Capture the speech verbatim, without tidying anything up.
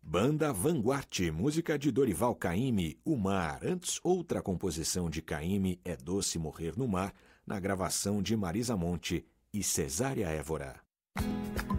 Banda Vanguarte, música de Dorival Caymmi, O Mar. Antes, outra composição de Caymmi, É Doce Morrer no Mar, na gravação de Marisa Monte e Cesária Évora.